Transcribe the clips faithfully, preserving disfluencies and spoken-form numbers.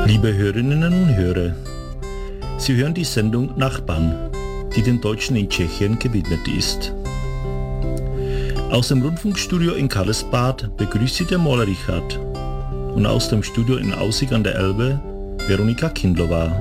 Liebe Hörerinnen und Hörer, Sie hören die Sendung Nachbarn, die den Deutschen in Tschechien gewidmet ist. Aus dem Rundfunkstudio in Karlsbad begrüßt Sie der Maler Richard und aus dem Studio in Aussig an der Elbe Veronika Kindlová.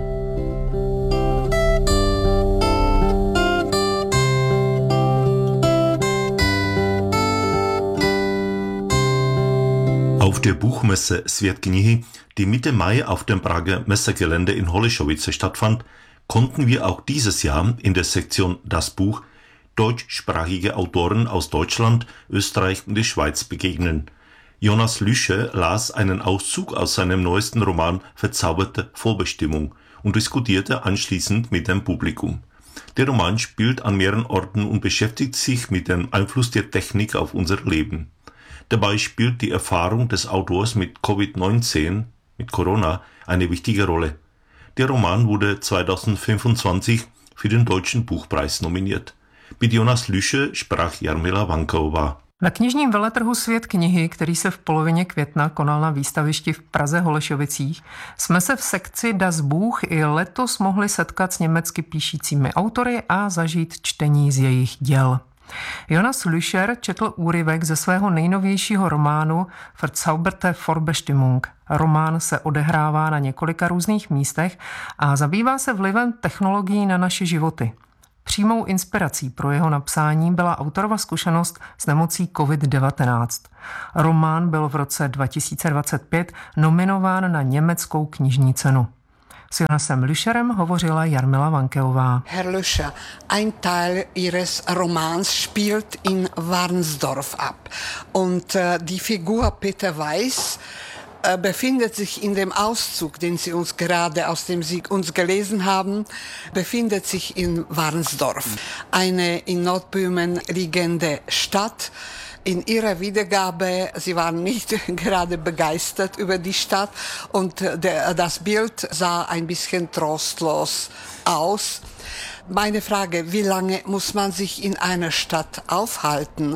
Auf der Buchmesse Svět knihy, die Mitte Mai auf dem Prager Messegelände in Holešovice stattfand, konnten wir auch dieses Jahr in der Sektion Das Buch deutschsprachige Autoren aus Deutschland, Österreich und der Schweiz begegnen. Jonas Lüscher las einen Auszug aus seinem neuesten Roman Verzauberte Vollbestimmung und diskutierte anschließend mit dem Publikum. Der Roman spielt an mehreren Orten und beschäftigt sich mit dem Einfluss der Technik auf unser Leben. Dabei spielt die Erfahrung des Autors mit Covid neunzehn, mit Corona, eine wichtige Rolle. Der Roman wurde zweitausendfünfundzwanzig für den Deutschen Buchpreis nominiert. Mit Jonas Lüscher sprach Jarmila Vanková. Na knižním veletrhu Svět knihy, který se v polovině května konal na výstavišti v Praze Holešovicích, jsme se v sekci Das Buch i letos mohli setkat s německy píšícími autory a zažít čtení z jejich děl. Jonas Lüscher četl úryvek ze svého nejnovějšího románu Verzauberte Vorbestimmung. Román se odehrává na několika různých místech a zabývá se vlivem technologií na naše životy. Přímou inspirací pro jeho napsání byla autorova zkušenost s nemocí covid devatenáct. Román byl v roce dva tisíce dvacet pět nominován na německou knižní cenu. S Jonasem Lüscherem hovořila Jarmila Vanková. Herr Lüscher, ein Teil Ihres Romans spielt in Warnsdorf ab. Und äh, die Figur Peter Weiß äh, befindet sich in dem Auszug, den Sie uns gerade, aus dem Sie uns gelesen haben, befindet sich in Warnsdorf. Eine in Nordböhmen liegende Stadt. In ihrer Wiedergabe, sie waren nicht gerade begeistert über die Stadt und der, das Bild sah ein bisschen trostlos aus. Meine Frage, wie lange muss man sich in einer Stadt aufhalten,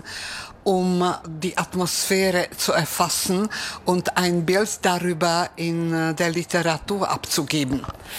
um die Atmosphäre zu erfassen und ein Bild darüber in der Literatur abzugeben?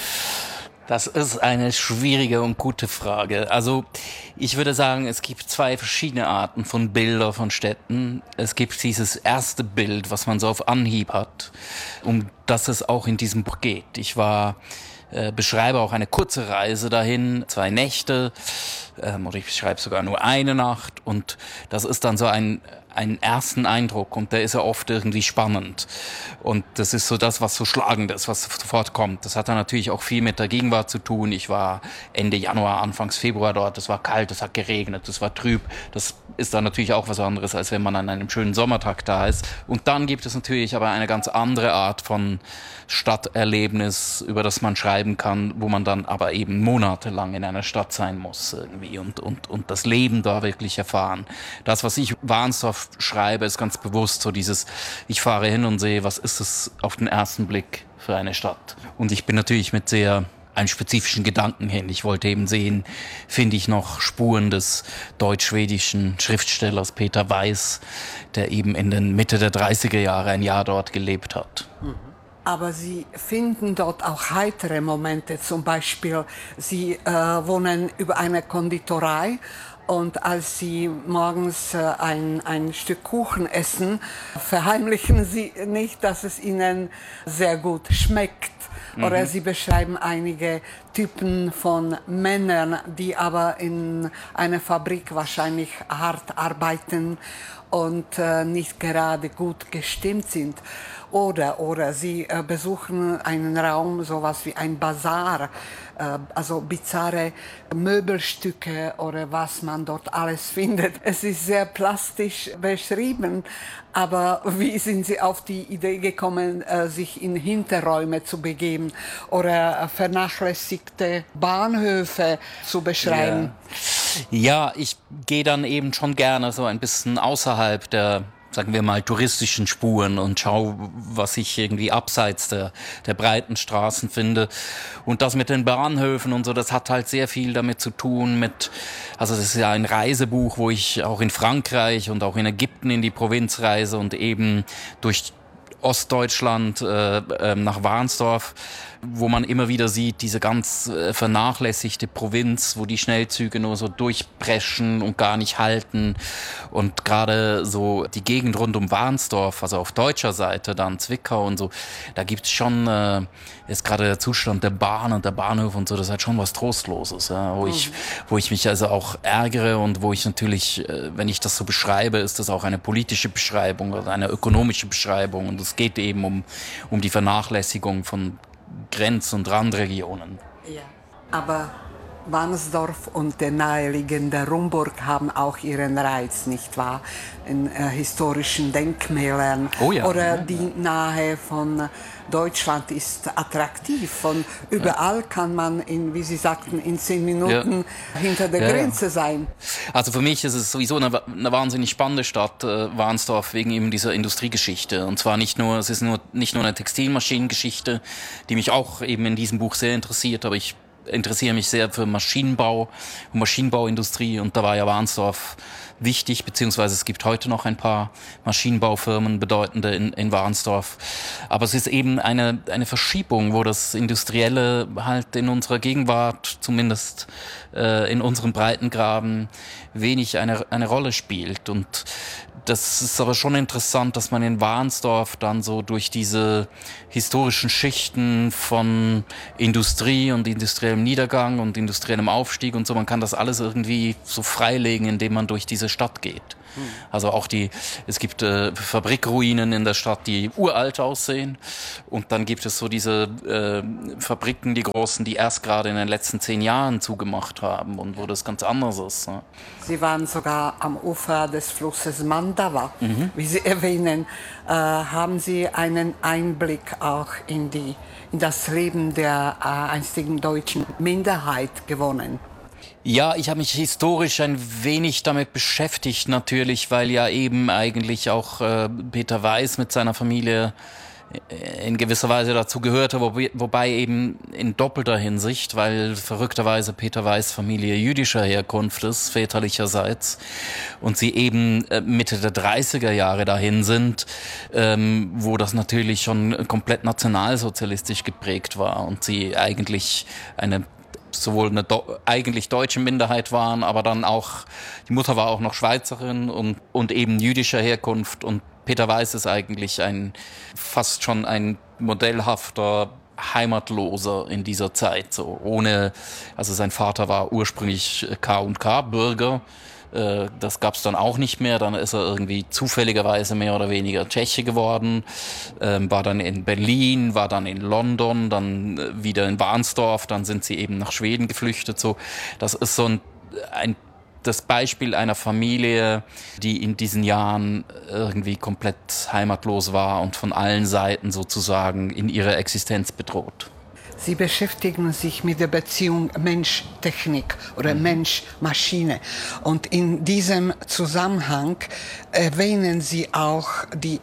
Das ist eine schwierige und gute Frage. Also ich würde sagen, es gibt zwei verschiedene Arten von Bildern von Städten. Es gibt dieses erste Bild, was man so auf Anhieb hat, um das es auch in diesem Buch geht. Ich war, äh, beschreibe auch eine kurze Reise dahin, zwei Nächte, ähm, oder ich beschreibe sogar nur eine Nacht. Und das ist dann so ein einen ersten Eindruck und der ist ja oft irgendwie spannend und das ist so das, was so schlagend ist, was sofort kommt. Das hat dann natürlich auch viel mit der Gegenwart zu tun. Ich war Ende Januar, Anfangs Februar dort, es war kalt, es hat geregnet, es war trüb. Das ist dann natürlich auch was anderes, als wenn man an einem schönen Sommertag da ist. Und dann gibt es natürlich aber eine ganz andere Art von Stadterlebnis, über das man schreiben kann, wo man dann aber eben monatelang in einer Stadt sein muss irgendwie und, und, und das Leben da wirklich erfahren. Das, was ich Warnsdorf schreibe, ist ganz bewusst so dieses, ich fahre hin und sehe, was ist es auf den ersten Blick für eine Stadt. Und ich bin natürlich mit sehr einen spezifischen Gedanken hin. Ich wollte eben sehen, finde ich noch Spuren des deutsch-schwedischen Schriftstellers Peter Weiß, der eben in den Mitte der dreißiger Jahre ein Jahr dort gelebt hat. Aber Sie finden dort auch heitere Momente, zum Beispiel, Sie äh, wohnen über eine Konditorei und als Sie morgens äh, ein, ein Stück Kuchen essen, verheimlichen Sie nicht, dass es Ihnen sehr gut schmeckt. Oder mhm. Sie beschreiben einige Typen von Männern, die aber in einer Fabrik wahrscheinlich hart arbeiten und äh, nicht gerade gut gestimmt sind. Oder, oder sie äh, besuchen einen Raum, sowas wie ein Bazar, äh, also bizarre Möbelstücke oder was man dort alles findet. Es ist sehr plastisch beschrieben, aber wie sind Sie auf die Idee gekommen, äh, sich in Hinterräume zu begeben oder äh, vernachlässigte Bahnhöfe zu beschreiben? Ja, ja, ich gehe dann eben schon gerne so ein bisschen außerhalb der, sagen wir mal, touristischen Spuren und schau, was ich irgendwie abseits der, der breiten Straßen finde. Und das mit den Bahnhöfen und so, das hat halt sehr viel damit zu tun mit, also das ist ja ein Reisebuch, wo ich auch in Frankreich und auch in Ägypten in die Provinz reise und eben durch Ostdeutschland äh, äh, nach Warnsdorf, wo man immer wieder sieht, diese ganz äh, vernachlässigte Provinz, wo die Schnellzüge nur so durchpreschen und gar nicht halten. Und gerade so die Gegend rund um Warnsdorf, also auf deutscher Seite, dann Zwickau und so, da gibt's schon, äh, ist gerade der Zustand der Bahn und der Bahnhof und so, das ist halt schon was Trostloses, ja, wo, mhm. ich, wo ich mich also auch ärgere und wo ich natürlich, äh, wenn ich das so beschreibe, ist das auch eine politische Beschreibung oder eine ökonomische Beschreibung und es geht eben um, um die Vernachlässigung von Grenz- und Randregionen. Ja, aber Warnsdorf und der naheliegende Rumburg haben auch ihren Reiz, nicht wahr? In äh, historischen Denkmälern. Oh ja. Oder die Nahe von Deutschland ist attraktiv. Von überall kann man, in, wie Sie sagten, in zehn Minuten ja. hinter der ja, Grenze ja. sein. Also für mich ist es sowieso eine, eine wahnsinnig spannende Stadt, äh, Warnsdorf, wegen eben dieser Industriegeschichte. Und zwar nicht nur, es ist nur, nicht nur eine Textilmaschinengeschichte, die mich auch eben in diesem Buch sehr interessiert, aber ich interessiere mich sehr für Maschinenbau und Maschinenbauindustrie und da war ja Warnsdorf wichtig, beziehungsweise es gibt heute noch ein paar Maschinenbaufirmen, bedeutende in, in Warnsdorf. Aber es ist eben eine, eine Verschiebung, wo das Industrielle halt in unserer Gegenwart, zumindest äh, in unserem Breitengraben, wenig eine, eine Rolle spielt. Und das ist aber schon interessant, dass man in Warnsdorf dann so durch diese historischen Schichten von Industrie und industriellem Niedergang und industriellem Aufstieg und so, man kann das alles irgendwie so freilegen, indem man durch diese Stadt geht. Hm. Also auch die, es gibt äh, Fabrikruinen in der Stadt, die uralt aussehen und dann gibt es so diese äh, Fabriken, die großen, die erst gerade in den letzten zehn Jahren zugemacht haben und wo das ganz anders ist. Ne? Sie waren sogar am Ufer des Flusses Mandava, mhm. wie Sie erwähnen. Äh, haben Sie einen Einblick auch in, die, in das Leben der äh, einstigen deutschen Minderheit gewonnen? Ja, ich habe mich historisch ein wenig damit beschäftigt natürlich, weil ja eben eigentlich auch äh, Peter Weiß mit seiner Familie in gewisser Weise dazu gehörte, wo, wobei eben in doppelter Hinsicht, weil verrückterweise Peter Weiß Familie jüdischer Herkunft ist, väterlicherseits, und sie eben Mitte der dreißiger Jahre dahin sind, ähm, wo das natürlich schon komplett nationalsozialistisch geprägt war und sie eigentlich eine sowohl eine do- eigentlich deutsche Minderheit waren, aber dann auch, die Mutter war auch noch Schweizerin und, und eben jüdischer Herkunft und Peter Weiß ist eigentlich ein, fast schon ein modellhafter Heimatloser in dieser Zeit, so ohne, also sein Vater war ursprünglich K und K-Bürger, äh, das gab's dann auch nicht mehr, dann ist er irgendwie zufälligerweise mehr oder weniger Tscheche geworden, äh, war dann in Berlin, war dann in London, dann äh, wieder in Warnsdorf, dann sind sie eben nach Schweden geflüchtet, so, das ist so ein, ein das Beispiel einer Familie, die in diesen Jahren irgendwie komplett heimatlos war und von allen Seiten sozusagen in ihrer Existenz bedroht. Sie beschäftigen sich mit der Beziehung Mensch-Technik oder mhm. Mensch-Maschine. Und in diesem Zusammenhang erwähnen Sie auch die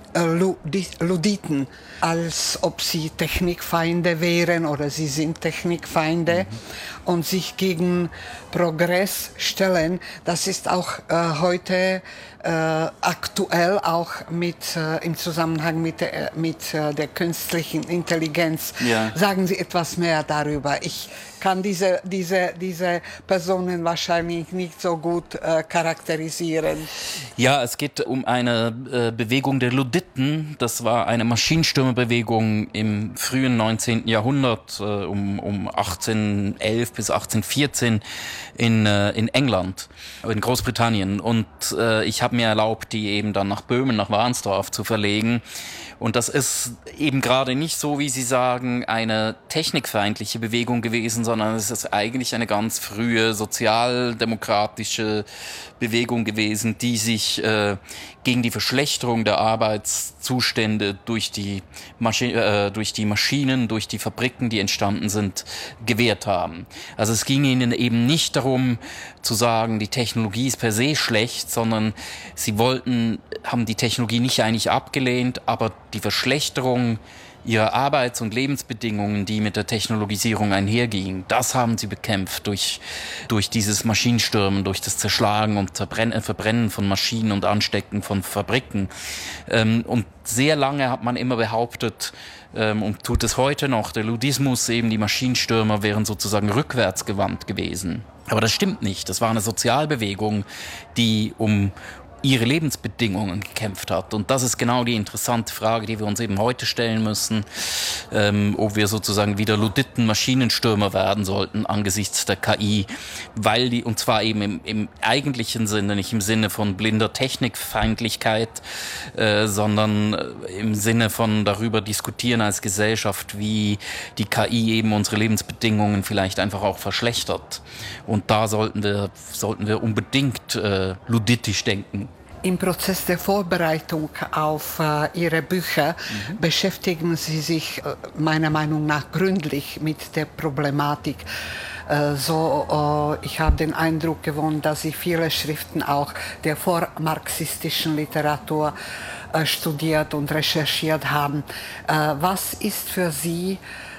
Ludditen, als ob sie Technikfeinde wären oder sie sind Technikfeinde mhm. und sich gegen Progress stellen. Das ist auch äh, heute äh, aktuell auch mit, äh, im Zusammenhang mit, äh, mit äh, der künstlichen Intelligenz. Ja. Sagen Sie etwas mehr darüber. Ich kann diese, diese, diese Personen wahrscheinlich nicht so gut äh, charakterisieren. Ja, es geht um eine äh, Bewegung der Ludditen. Das war eine Maschinenstürmerbewegung im frühen neunzehnten Jahrhundert, äh, um, um achtzehnhundertelf bis achtzehnhundertvierzehn in, äh, in England, in Großbritannien. Und äh, ich habe mir erlaubt, die eben dann nach Böhmen, nach Warnsdorf zu verlegen. Und das ist eben gerade nicht so, wie Sie sagen, eine technikfeindliche Bewegung gewesen, sondern es ist eigentlich eine ganz frühe sozialdemokratische Bewegung gewesen, die sich äh, gegen die Verschlechterung der Arbeitszustände durch die, Maschi- äh, durch die Maschinen, durch die Fabriken, die entstanden sind, gewehrt haben. Also es ging ihnen eben nicht darum zu sagen, die Technologie ist per se schlecht, sondern sie wollten, haben die Technologie nicht eigentlich abgelehnt, aber die Verschlechterung ihre Arbeits- und Lebensbedingungen, die mit der Technologisierung einhergingen, das haben sie bekämpft durch, durch dieses Maschinenstürmen, durch das Zerschlagen und Zerbrennen, Verbrennen von Maschinen und Anstecken von Fabriken. Ähm, und sehr lange hat man immer behauptet, ähm, und tut es heute noch, der Ludismus, eben die Maschinenstürmer, wären sozusagen rückwärtsgewandt gewesen. Aber das stimmt nicht. Das war eine Sozialbewegung, die um ihre Lebensbedingungen gekämpft hat. Und das ist genau die interessante Frage, die wir uns eben heute stellen müssen, ähm, ob wir sozusagen wieder Luditen Maschinenstürmer werden sollten angesichts der K I, weil die, und zwar eben im, im eigentlichen Sinne, nicht im Sinne von blinder Technikfeindlichkeit, äh, sondern im Sinne von darüber diskutieren als Gesellschaft, wie die K I eben unsere Lebensbedingungen vielleicht einfach auch verschlechtert. Und da sollten wir, sollten wir unbedingt äh, luditisch denken. Im Prozess der Vorbereitung auf äh, Ihre Bücher mhm. beschäftigen Sie sich äh, meiner Meinung nach gründlich mit der Problematik. Äh, so, äh, ich habe den Eindruck gewonnen, dass Sie viele Schriften auch der vormarxistischen Literatur äh, studiert und recherchiert haben. Äh, was ist für Sie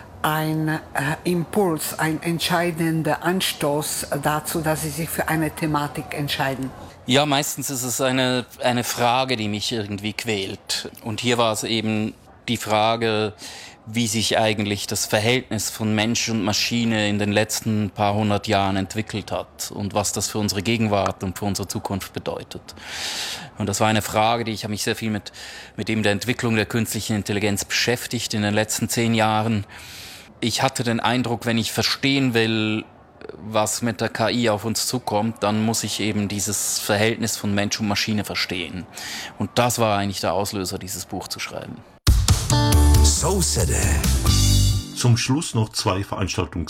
ein äh, Impuls, ein entscheidender Anstoß dazu, dass Sie sich für eine Thematik entscheiden? Ja, meistens ist es eine, eine Frage, die mich irgendwie quält. Und hier war es eben die Frage, wie sich eigentlich das Verhältnis von Mensch und Maschine in den letzten paar hundert Jahren entwickelt hat und was das für unsere Gegenwart und für unsere Zukunft bedeutet. Und das war eine Frage, die ich habe mich sehr viel mit, mit eben der Entwicklung der künstlichen Intelligenz beschäftigt in den letzten zehn Jahren. Ich hatte den Eindruck, wenn ich verstehen will, was mit der K I auf uns zukommt, dann muss ich eben dieses Verhältnis von Mensch und Maschine verstehen. Und das war eigentlich der Auslöser, dieses Buch zu schreiben. So City. Zum Schluss noch zwei Veranstaltungstipps